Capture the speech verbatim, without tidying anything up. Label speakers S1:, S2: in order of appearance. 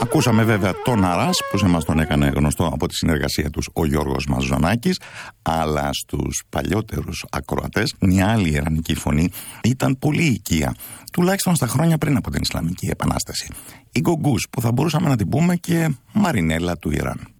S1: Ακούσαμε βέβαια τον Αράς που σε μας τον έκανε γνωστό από τη συνεργασία τους ο Γιώργος Μαζονάκης, αλλά στους παλιότερους ακροατές μια άλλη ιρανική φωνή ήταν πολύ οικία, τουλάχιστον στα χρόνια πριν από την Ισλαμική Επανάσταση. Η Γκογκούς, που θα μπορούσαμε να την πούμε και Μαρινέλα του Ιράν.